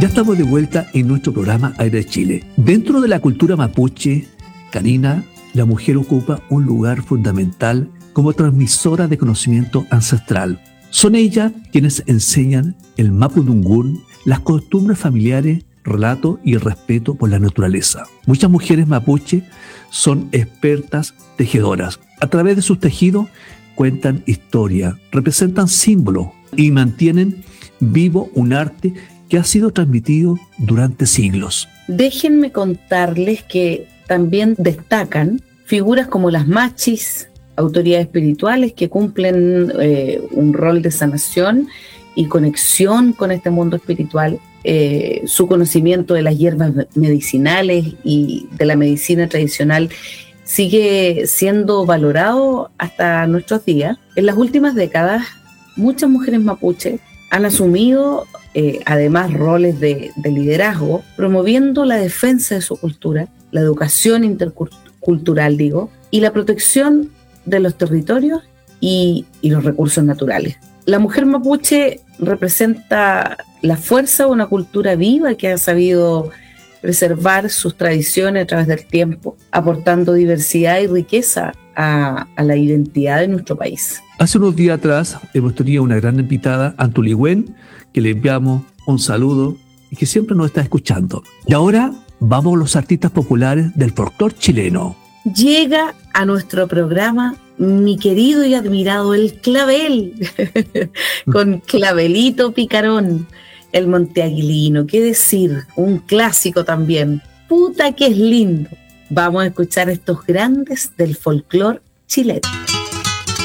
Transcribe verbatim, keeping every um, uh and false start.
Ya estamos de vuelta en nuestro programa Aire de Chile. Dentro de la cultura mapuche, Karina, la mujer ocupa un lugar fundamental como transmisora de conocimiento ancestral. Son ellas quienes enseñan el mapudungún, las costumbres familiares, relato y el respeto por la naturaleza. Muchas mujeres mapuche son expertas tejedoras. A través de sus tejidos cuentan historia, representan símbolos y mantienen vivo un arte que ha sido transmitido durante siglos. Déjenme contarles que también destacan figuras como las machis, autoridades espirituales que cumplen eh, un rol de sanación y conexión con este mundo espiritual. Eh, su conocimiento de las hierbas medicinales y de la medicina tradicional sigue siendo valorado hasta nuestros días. En las últimas décadas, muchas mujeres mapuche han asumido eh, además roles de, de liderazgo, promoviendo la defensa de su cultura, la educación intercultural, digo, y la protección de los territorios y, y los recursos naturales. La mujer mapuche representa la fuerza de una cultura viva que ha sabido preservar sus tradiciones a través del tiempo, aportando diversidad y riqueza a, a la identidad de nuestro país. Hace unos días atrás hemos tenido una gran invitada, Antuligüen, que le enviamos un saludo y que siempre nos está escuchando. Y ahora vamos a los artistas populares del folclore chileno. Llega a nuestro programa mi querido y admirado El Clavel, con Clavelito Picarón, el monteaguilino, qué decir, un clásico también. Puta que es lindo. Vamos a escuchar estos grandes del folclore chileno.